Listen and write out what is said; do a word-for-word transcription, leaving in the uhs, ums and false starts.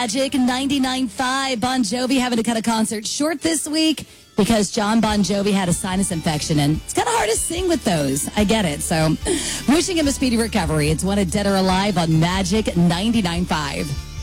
Magic ninety-nine point five. Bon Jovi having to cut a concert short this week because John Bon Jovi had a sinus infection, and it's kind of hard to sing with those. I get it. So wishing him a speedy recovery. It's Wanted Dead or Alive on Magic ninety-nine point five.